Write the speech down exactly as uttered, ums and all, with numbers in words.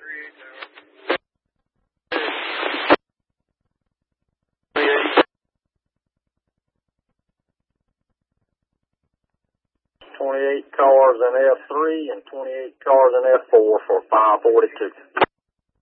twenty-eight cars in F three and twenty-eight cars in F four for five forty-two.